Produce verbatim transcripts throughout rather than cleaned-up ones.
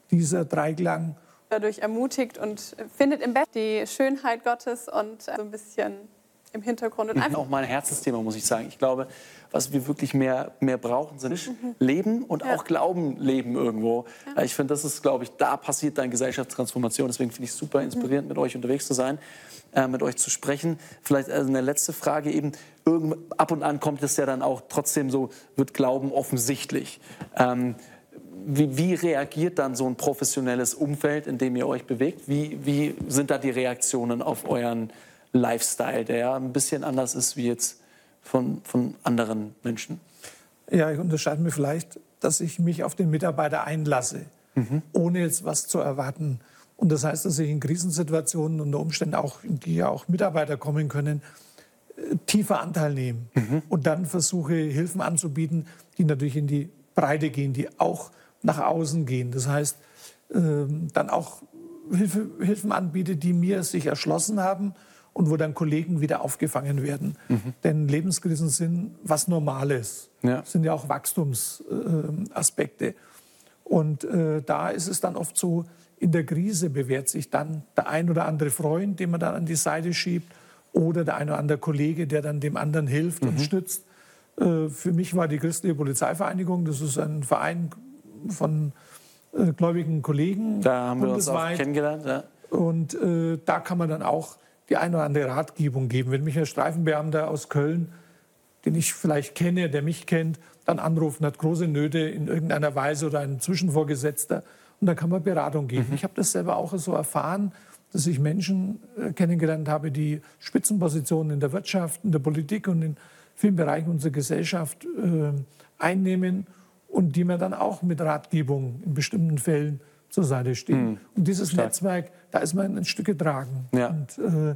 dieser Dreiklang. Dadurch ermutigt und findet im Bett die Schönheit Gottes und so ein bisschen im Hintergrund. Und einfach auch mein Herzensthema, muss ich sagen. Ich glaube, was wir wirklich mehr, mehr brauchen, sind mhm. Leben und ja. auch Glauben leben irgendwo. Ja. Ich finde, das ist, glaube ich, da passiert dann Gesellschaftstransformation. Deswegen finde ich es super inspirierend, mhm. mit euch unterwegs zu sein, äh, mit euch zu sprechen. Vielleicht also eine letzte Frage eben. Irgend, ab und an kommt es ja dann auch trotzdem so, wird Glauben offensichtlich. Ähm, Wie, wie reagiert dann so ein professionelles Umfeld, in dem ihr euch bewegt? Wie, wie sind da die Reaktionen auf euren Lifestyle, der ja ein bisschen anders ist wie jetzt von, von anderen Menschen? Ja, ich unterscheide mir vielleicht, dass ich mich auf den Mitarbeiter einlasse, mhm. ohne jetzt was zu erwarten. Und das heißt, dass ich in Krisensituationen unter Umständen auch, in die ja auch Mitarbeiter kommen können, tiefer Anteil nehme mhm. und dann versuche, Hilfen anzubieten, die natürlich in die Breite gehen, die auch nach außen gehen. Das heißt, ähm, dann auch Hilfe, Hilfen anbietet, die mir sich erschlossen haben und wo dann Kollegen wieder aufgefangen werden. Mhm. Denn Lebenskrisen sind was Normales, ja. sind ja auch Wachstumsaspekte. Äh, und äh, da ist es dann oft so, in der Krise bewährt sich dann der ein oder andere Freund, den man dann an die Seite schiebt, oder der ein oder andere Kollege, der dann dem anderen hilft mhm. und stützt. Äh, für mich war die Christliche Polizeivereinigung, das ist ein Verein von äh, gläubigen Kollegen. Da haben wir uns auch kennengelernt. Ja. Und äh, da kann man dann auch die eine oder andere Ratgebung geben. Wenn mich ein Streifenbeamter aus Köln, den ich vielleicht kenne, der mich kennt, dann anruft und hat große Nöte in irgendeiner Weise oder ein Zwischenvorgesetzter, und dann kann man Beratung geben. Mhm. Ich habe das selber auch so erfahren, dass ich Menschen äh, kennengelernt habe, die Spitzenpositionen in der Wirtschaft, in der Politik und in vielen Bereichen unserer Gesellschaft äh, einnehmen und die mir dann auch mit Ratgebung in bestimmten Fällen zur Seite stehen. Mhm. Und dieses Stark. Netzwerk, da ist man ein Stück getragen. Ja. Und äh,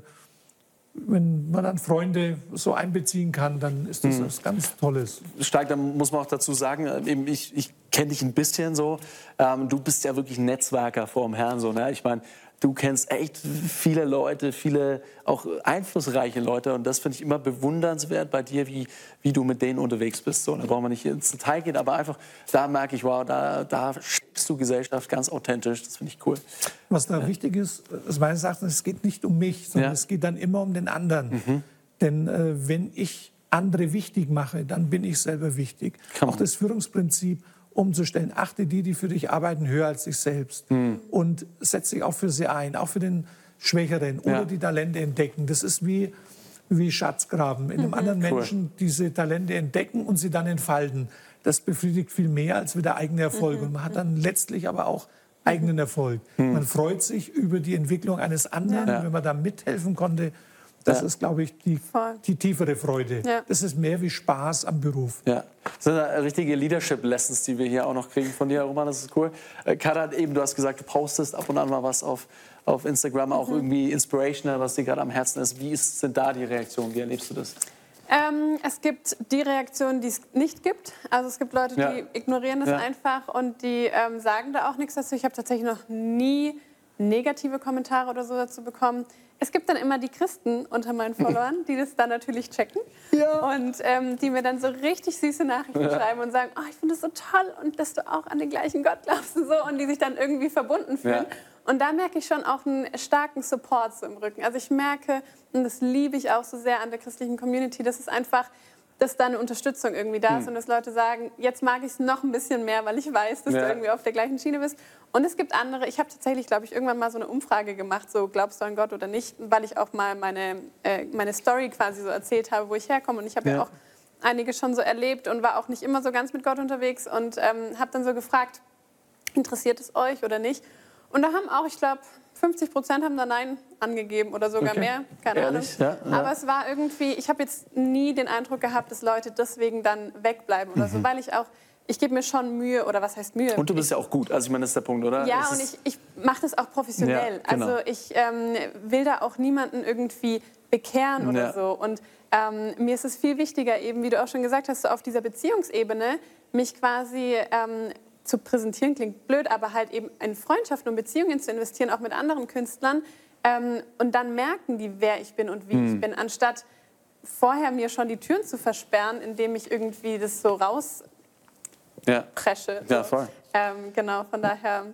wenn man dann Freunde so einbeziehen kann, dann ist das mhm. was ganz Tolles. Stark, da muss man auch dazu sagen, eben ich, ich kenne dich ein bisschen so, ähm, du bist ja wirklich ein Netzwerker vor dem Herrn. So, ne? Ich meine, du kennst echt viele Leute, viele auch einflussreiche Leute. Und das finde ich immer bewundernswert bei dir, wie, wie du mit denen unterwegs bist. So, da brauchen wir nicht ins Detail gehen, aber einfach, da merke ich, wow, da, da schiebst du Gesellschaft ganz authentisch. Das finde ich cool. Was da ja. wichtig ist, ist meines Erachtens, es geht nicht um mich, sondern ja. es geht dann immer um den anderen. Mhm. Denn äh, wenn ich andere wichtig mache, dann bin ich selber wichtig. Auch das Führungsprinzip umzustellen. Achte die, die für dich arbeiten, höher als dich selbst. Mhm. Und setze dich auch für sie ein, auch für den Schwächeren. Oder ja. die Talente entdecken. Das ist wie, wie Schatzgraben. In einem mhm. anderen cool. Menschen diese Talente entdecken und sie dann entfalten. Das befriedigt viel mehr als wieder eigene Erfolg. Mhm. Und man hat dann letztlich aber auch eigenen Erfolg. Mhm. Man freut sich über die Entwicklung eines anderen, ja. wenn man da mithelfen konnte. Das ja. ist, glaube ich, die, die tiefere Freude. Ja. Das ist mehr wie Spaß am Beruf. Ja. Das sind richtige Leadership-Lessons, die wir hier auch noch kriegen von dir, Roman. Das ist cool. Karan, eben, du hast gesagt, du postest ab und an mal was auf, auf Instagram, auch mhm. irgendwie inspirational, was dir gerade am Herzen ist. Wie ist, sind da die Reaktionen? Wie erlebst du das? Ähm, es gibt die Reaktionen, die es nicht gibt. Also es gibt Leute, die ja. ignorieren das ja. einfach und die ähm, sagen da auch nichts dazu. Ich habe tatsächlich noch nie negative Kommentare oder so dazu bekommen. Es gibt dann immer die Christen unter meinen Followern, die das dann natürlich checken ja. und ähm, die mir dann so richtig süße Nachrichten ja. schreiben und sagen, oh, ich finde das so toll und dass du auch an den gleichen Gott glaubst und so, und die sich dann irgendwie verbunden fühlen. Ja. Und da merke ich schon auch einen starken Support so im Rücken. Also ich merke, und das liebe ich auch so sehr an der christlichen Community, dass es einfach, dass da eine Unterstützung irgendwie da ist hm. und dass Leute sagen, jetzt mag ich es noch ein bisschen mehr, weil ich weiß, dass ja. du irgendwie auf der gleichen Schiene bist. Und es gibt andere, ich habe tatsächlich, glaube ich, irgendwann mal so eine Umfrage gemacht, so glaubst du an Gott oder nicht, weil ich auch mal meine, äh, meine Story quasi so erzählt habe, wo ich herkomme. Und ich habe ja. ja auch einige schon so erlebt und war auch nicht immer so ganz mit Gott unterwegs und ähm, habe dann so gefragt, interessiert es euch oder nicht? Und da haben auch, ich glaube, fünfzig Prozent haben da Nein angegeben oder sogar okay. mehr, keine Ehrlich? Ahnung. Ja, ja. Aber es war irgendwie, ich habe jetzt nie den Eindruck gehabt, dass Leute deswegen dann wegbleiben oder mhm. so, weil ich auch, ich gebe mir schon Mühe, oder was heißt Mühe? Und du bist ja auch gut, also ich meine, das ist der Punkt, oder? Ja, das und ich, ich mache das auch professionell. Ja, genau. Also ich ähm, will da auch niemanden irgendwie bekehren oder ja. so. Und ähm, mir ist es viel wichtiger, eben, wie du auch schon gesagt hast, so auf dieser Beziehungsebene, mich quasi ähm, zu präsentieren, klingt blöd, aber halt eben in Freundschaften und Beziehungen zu investieren, auch mit anderen Künstlern. Ähm, und dann merken die, wer ich bin und wie hm. ich bin, anstatt vorher mir schon die Türen zu versperren, indem ich irgendwie das so raus... Ja. presche. Ja, voll. Ähm, genau, von daher